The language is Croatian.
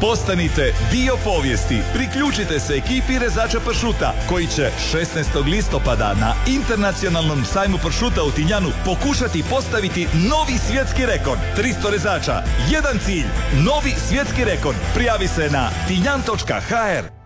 Postanite dio povijesti. Priključite se ekipi rezača pršuta koji će 16. listopada na Internacionalnom sajmu pršuta u Tinjanu pokušati postaviti novi svjetski rekord. 300 rezača, jedan cilj, novi svjetski rekord. Prijavi se na tinjan.hr.